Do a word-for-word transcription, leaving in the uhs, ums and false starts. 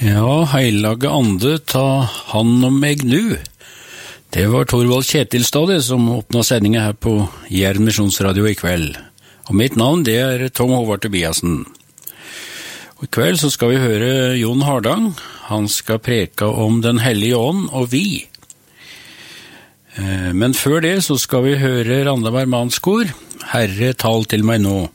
Ja, heilage ande, ta hand om meg nu. Det var Torvald Kjetilstad det, som åpna sendingen her på Jæren Misjonsradio i kveld. Og mitt navn det er Tom Håvard Tobiasen. Og i kveld så skal vi høre Jon Hardang. Han skal preke om Den hellige ånd og vi. Men før det så skal vi høre Randa Varmanskor. Herre, tal til meg nå.